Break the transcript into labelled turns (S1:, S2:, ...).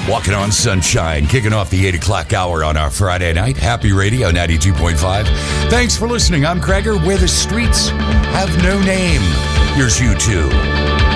S1: Walking on Sunshine, kicking off the 8 o'clock hour on our Friday night. Happy Radio 92.5. Thanks for listening. I'm Kreger, where the streets have no name. Here's U2.